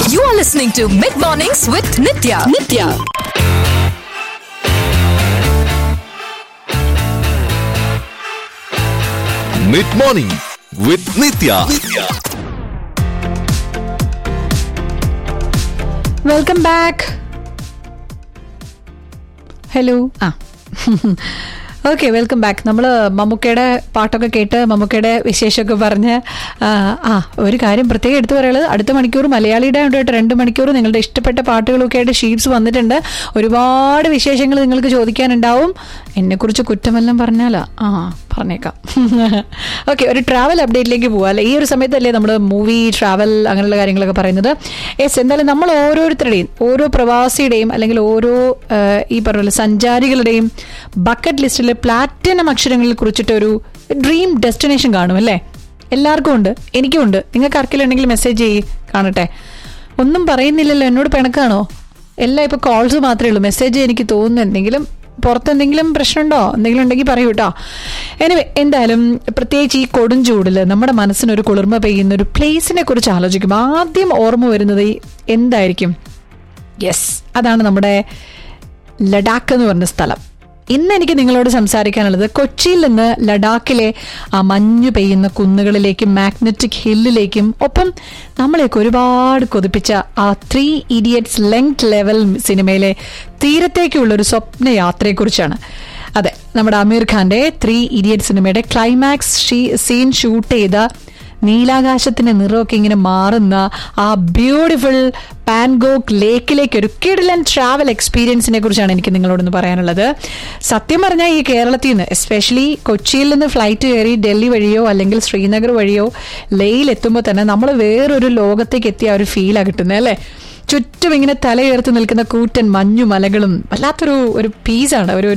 You are listening to Mid Mornings with Nitya. Mid Morning with Nitya. Welcome back. Hello. Okay, welcome back. നമ്മൾ മമ്മൂക്കയുടെ പാട്ടൊക്കെ കേട്ട് മമ്മൂക്കയുടെ വിശേഷമൊക്കെ പറഞ്ഞ് ഒരു കാര്യം പ്രത്യേകം എടുത്തു പറയുന്നത്, അടുത്ത മണിക്കൂർ മലയാളിയുടെ ഉണ്ട് കേട്ടോ. 2 മണിക്കൂർ നിങ്ങളുടെ ഇഷ്ടപ്പെട്ട പാട്ടുകളൊക്കെ ആയിട്ട് ഷീറ്റ്സ് വന്നിട്ടുണ്ട്. ഒരുപാട് വിശേഷങ്ങൾ നിങ്ങൾക്ക് ചോദിക്കാനുണ്ടാവും. എന്നെക്കുറിച്ച് കുറ്റമെല്ലാം പറഞ്ഞാലാ പറഞ്ഞേക്കാം. ഓക്കെ, ഒരു ട്രാവൽ അപ്ഡേറ്റിലേക്ക് പോവാം അല്ലേ. ഈ ഒരു സമയത്തല്ലേ നമ്മൾ മൂവി, ട്രാവൽ അങ്ങനെയുള്ള കാര്യങ്ങളൊക്കെ പറയുന്നത്. എന്തായാലും നമ്മൾ ഓരോരുത്തരുടെയും, ഓരോ പ്രവാസിയുടെയും അല്ലെങ്കിൽ ഓരോ ഈ പറഞ്ഞ സഞ്ചാരികളുടെയും ബക്കറ്റ് ലിസ്റ്റിൽ പ്ലാറ്റിനം അക്ഷരങ്ങളിൽ കുറിച്ചിട്ടൊരു ഡ്രീം ഡെസ്റ്റിനേഷൻ കാണും അല്ലേ. എല്ലാവർക്കും ഉണ്ട്, എനിക്കും ഉണ്ട്. നിങ്ങൾക്ക് ആർക്കെങ്കിലും ഉണ്ടെങ്കിൽ മെസ്സേജ് ചെയ്യ്, കാണട്ടെ. ഒന്നും പറയുന്നില്ലല്ലോ, എന്നോട് പിണക്കാണോ? എല്ലാം ഇപ്പോൾ കോൾസ് മാത്രമേ ഉള്ളൂ. മെസ്സേജ് എനിക്ക് തോന്നുന്നു എന്തെങ്കിലും പുറത്തെന്തെങ്കിലും പ്രശ്നമുണ്ടോ, എന്തെങ്കിലും ഉണ്ടെങ്കിൽ പറയൂ കേട്ടോ. എനിവേ, എന്തായാലും പ്രത്യേകിച്ച് ഈ കൊടും ചൂടിൽ നമ്മുടെ മനസ്സിനൊരു കുളിർമ പെയ്യുന്ന ഒരു പ്ലേസിനെ കുറിച്ച് ആലോചിക്കുമ്പോൾ ആദ്യം ഓർമ്മ വരുന്നത് എന്തായിരിക്കും? യെസ്, അതാണ് നമ്മുടെ ലഡാക്ക് എന്ന് പറഞ്ഞ സ്ഥലം. ഇന്ന് എനിക്ക് നിങ്ങളോട് സംസാരിക്കാനുള്ളത് കൊച്ചിയിൽ നിന്ന് ലഡാക്കിലെ ആ മഞ്ഞു പെയ്യുന്ന കുന്നുകളിലേക്കും മാഗ്നറ്റിക് ഹില്ലിലേക്കും ഒപ്പം നമ്മളെയൊക്കെ ഒരുപാട് കൊതിപ്പിച്ച ആ 3 ഇഡിയറ്റ്സ് ലെങ്ത് ലെവൽ സിനിമയിലെ തീരത്തേക്കുള്ളൊരു സ്വപ്ന യാത്രയെക്കുറിച്ചാണ്. അതെ, നമ്മുടെ അമീർ ഖാന്റെ 3 ഇഡിയറ്റ് സിനിമയുടെ ക്ലൈമാക്സ് സീൻ ഷൂട്ട് ചെയ്ത നീലാകാശത്തിന്റെ നിറമൊക്കെ ഇങ്ങനെ മാറുന്ന ആ ബ്യൂട്ടിഫുൾ പാൻഗോക്ക് ലേക്കിലേക്ക് ഒരു കിടിലൻ ട്രാവൽ എക്സ്പീരിയൻസിനെ കുറിച്ചാണ് എനിക്ക് നിങ്ങളോടൊന്ന് പറയാനുള്ളത്. സത്യം പറഞ്ഞാൽ ഈ കേരളത്തിൽ നിന്ന്, എസ്പെഷ്യലി കൊച്ചിയിൽ നിന്ന് ഫ്ലൈറ്റ് കയറി ഡൽഹി വഴിയോ അല്ലെങ്കിൽ ശ്രീനഗർ വഴിയോ ലേയിൽ എത്തുമ്പോൾ തന്നെ നമ്മൾ വേറൊരു ലോകത്തേക്ക് എത്തിയ ഒരു ഫീലാണ് കിട്ടുന്നത് അല്ലേ. ചുറ്റും ഇങ്ങനെ തലയുയർത്തി നിൽക്കുന്ന കൂറ്റൻ മഞ്ഞു മലകളും വല്ലാത്തൊരു പീസാണ്, ഒരു